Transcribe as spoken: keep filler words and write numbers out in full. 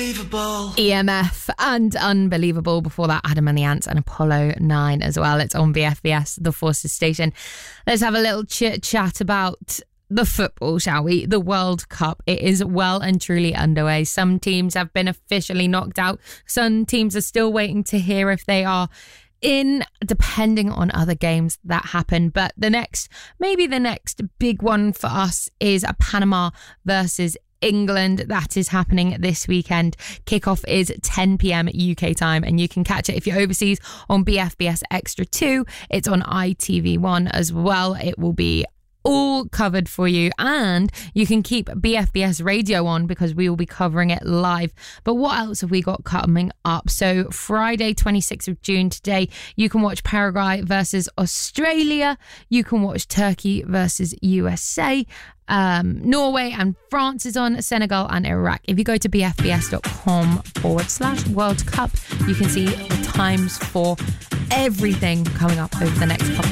Unbelievable. E M F and Unbelievable. Before that, Adam and the Ants and Apollo nine as well. It's on B F B S, the Forces Station. Let's have a little chit chat about the football, shall we? The World Cup. It is well and truly underway. Some teams have been officially knocked out. Some teams are still waiting to hear if they are in, depending on other games that happen. But the next, maybe the next big one for us is a Panama versus England. That is happening this weekend. Kickoff is ten p.m. U K time, and you can catch it if you're overseas on B F B S Extra two. It's on I T V one as well. It will be all covered for you, and you can keep B F B S radio on because we will be covering it live. But what else have we got coming up? So Friday twenty-sixth of June, today, you can watch Paraguay versus Australia. You can watch Turkey versus U S A. Um, Norway and France is on, Senegal and Iraq. If you go to bfbs.com forward slash World Cup, you can see the times for everything coming up over the next couple